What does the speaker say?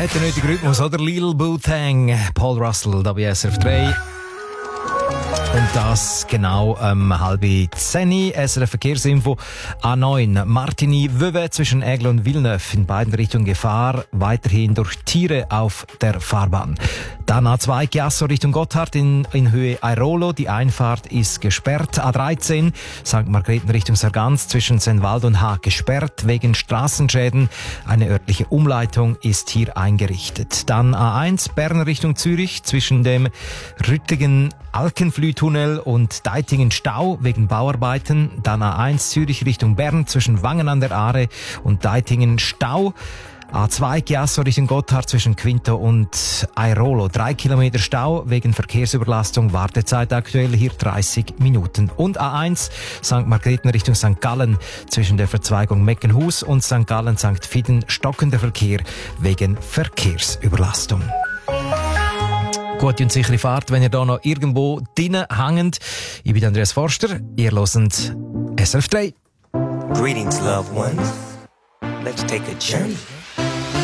hat den nötigen Rhythmus, oder? Lil Wu-Tang, Paul Russell, da bei SRF 3. Und das genau 9:30. SRF Verkehrsinfo A9 Martigny-Vevey zwischen Aigle und Villeneuve in beiden Richtungen Gefahr. Weiterhin durch Tiere auf der Fahrbahn. Dann A2 Chiasso Richtung Gotthard in Höhe Airolo. Die Einfahrt ist gesperrt. A13 St. Margrethen Richtung Sargans zwischen Sennwald und Haag gesperrt wegen Straßenschäden. Eine örtliche Umleitung ist hier eingerichtet. Dann A1 Bern Richtung Zürich zwischen dem Rüttigen Alkenflüh-Tunnel und Deitingen Stau wegen Bauarbeiten. Dann A1 Zürich Richtung Bern zwischen Wangen an der Aare und Deitingen Stau. A2 Chiasso Richtung Gotthard zwischen Quinto und Airolo. 3 Kilometer Stau wegen Verkehrsüberlastung. Wartezeit aktuell hier 30 Minuten. Und A1 St. Margrethen Richtung St. Gallen zwischen der Verzweigung Meckenhus und St. Gallen St. Fiden stockender Verkehr wegen Verkehrsüberlastung. Gute und sichere Fahrt, wenn ihr da noch irgendwo drinnen hängt. Ich bin Andreas Forster, ihr hört SRF 3. Greetings, loved ones. Let's take a journey.